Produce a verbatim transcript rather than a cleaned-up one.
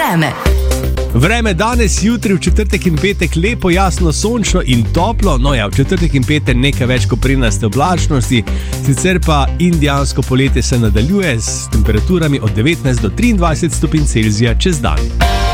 vreme. Vreme danes, jutri, v četrtek in petek lepo, jasno, sončno in toplo. No ja, v četrtek in petek nekaj več koprinaste oblačnosti, sicer pa indijansko poletje se nadaljuje s temperaturami od devetnajst do triindvajset stopinj Celzija čez dan.